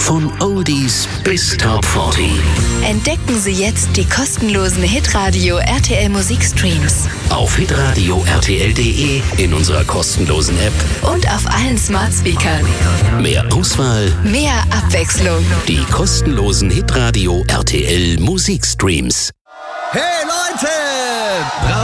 Von Oldies bis Top 40. Entdecken Sie jetzt die kostenlosen Hitradio RTL Musikstreams. Auf hitradio rtl.de, in unserer kostenlosen App und auf allen Smart Speakern. Mehr Auswahl, mehr Abwechslung. Die kostenlosen Hitradio RTL Musikstreams. Hey Leute!